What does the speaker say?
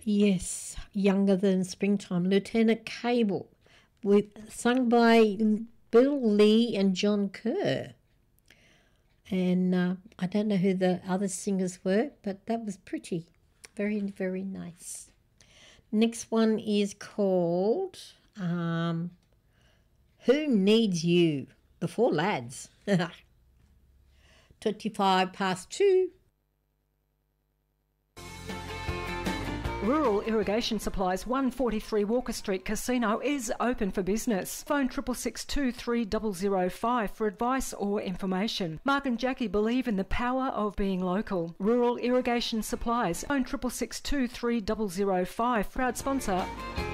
Yes, Younger Than Springtime, Lieutenant Cable, sung by Bill Lee and John Kerr. And I don't know who the other singers were, but that was pretty. Very, very nice. Next one is called Who Needs You? The Four Lads. 2. Rural Irrigation Supplies 143 Walker Street Casino is open for business. Phone 662 3005 for advice or information. Mark and Jackie believe in the power of being local. Rural Irrigation Supplies. Phone 662 3005. Proud sponsor.